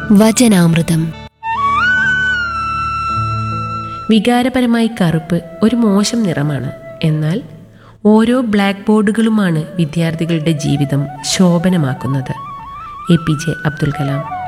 വചനാമൃതം. വികാരപരമായി കറുപ്പ് ഒരു മോശം നിറമാണ്. എന്നാൽ ഓരോ ബ്ലാക്ക് ബോർഡുകളുമാണ് വിദ്യാർത്ഥികളുടെ ജീവിതം ശോഭനമാക്കുന്നത്. APJ അബ്ദുൽ കലാം.